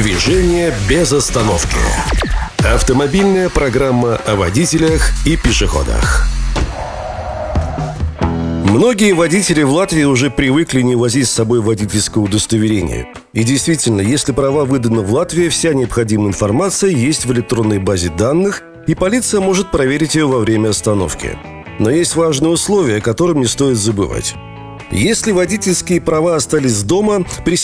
Движение без остановки. Автомобильная программа о водителях и пешеходах. Многие водители в Латвии уже привыкли не возить с собой водительское удостоверение. И действительно, если права выданы в Латвии, вся необходимая информация есть в электронной базе данных, и полиция может проверить ее во время остановки. Но есть важные условия, о которых не стоит забывать. Если водительские права остались дома, при